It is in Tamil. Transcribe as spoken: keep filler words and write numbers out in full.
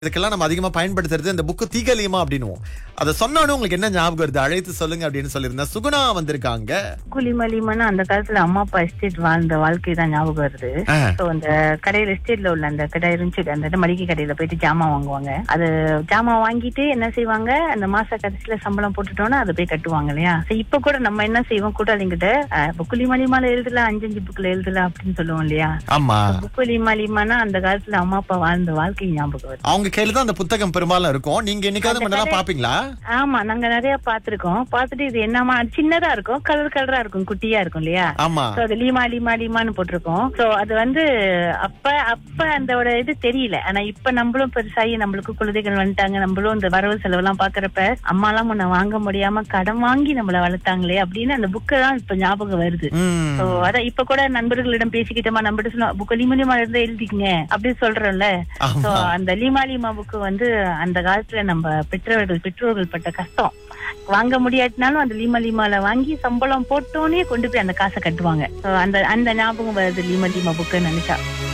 இதுக்கெல்லாம் நம்ம அதிகமா பயன்படுத்துறது இந்த புக்கு தீகலியமா அப்படின்னுவோம். அதை சொன்னோன்னு உங்களுக்கு என்ன ஞாபகம் வருது? அழைத்து சொல்லுங்க அப்படின்னு சொல்லியிருந்தேன். சுகுணா வந்திருக்காங்க. குலிமலிமன்னா அந்த காலத்துல அம்மா அப்பா எஸ்டேட் வாழ்ந்த வாழ்க்கை தான் ஞாபகம் வருது. ஆ. So, அந்த கடையில எஸ்டேட்ல உள்ள அந்த கடை இருந்துச்சு, அந்த மளிகை கடையில போயிட்டு ஜாமான் வாங்குவாங்க. அது ஜாமான் வாங்கிட்டு என்ன செய்வாங்க, அந்த மாச கடைசியில சம்பளம் போட்டுட்டோம்னா அதை போய் கட்டுவாங்க இல்லையா. So, இப்ப கூட நம்ம என்ன செய்வோம், கூட்டாளிங்கிட்ட புக்குலிமலிமால எழுதல, அஞ்சஞ்சு புக்குல எழுதல அப்படின்னு சொல்லுவோம் இல்லையா. ஆமா, புக்குலிமலிமானா அந்த காலத்துல அம்மா அப்பா வாழ்ந்த வாழ்க்கை ஞாபகம் வருது. அவங்க கையில தான் அந்த புத்தகம் பெரும்பாலும் இருக்கும். நீங்க என்னைக்காவது மட்டும் பாப்பீங்களா? ஆமா, நாங்க நிறைய பாத்துருக்கோம். பாத்துட்டு இது என்னமா சின்னதா இருக்கும், கலர் கலரா இருக்கும், குட்டியா இருக்கும் இல்லையா. ஆமா. So, அது லீமா லீமா லீமான்னு போட்டிருக்கோம். சோ அது வந்து அப்ப அப்ப அந்த இது தெரியல. ஆனா இப்ப நம்மளும் பெருசாகி நம்மளுக்கு குழந்தைகள் வந்துட்டாங்க, நம்மளும் இந்த வரவு செலவு எல்லாம் பாக்குறப்ப அம்மா எல்லாம் முன்ன வாங்க முடியாம கடன் வாங்கி நம்மள வளர்த்தாங்களே அப்படின்னு அந்த புக்கு தான் இப்ப ஞாபகம் வருது. ம். சோ அதான் இப்ப கூட நண்பர்களிடம் பேசிக்கிட்டோமா, நம்ம சொல்லுவோம் புக்கு லீமா லீமா இருந்தா எழுதிக்கங்க அப்படின்னு சொல்றோம்ல. ஆமா. சோ அந்த லீமா லீமா புக்கு வந்து அந்த காலத்துல நம்ம பெற்றோர்கள் பெற்றோர்கள் பட்ட கஷ்டம் வாங்க முடியாட்டினாலும் அந்த லீமா லீமால வாங்கி சம்பளம் போட்டோன்னே கொண்டு போய் அந்த காசை கட்டுவாங்க. அந்த அந்த ஞாபகம் வருது லீமா லீமா புக்குன்னு நினைச்சா.